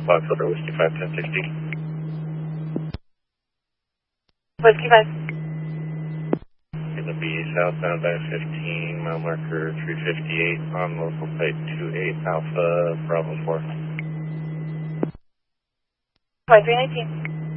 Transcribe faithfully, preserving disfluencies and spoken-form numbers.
Fox over Whiskey five ten sixty. Whiskey five. Gonna be southbound by fifteen, mile marker three fifty-eight on local site two eight Alpha Bravo four. twenty-three nineteen.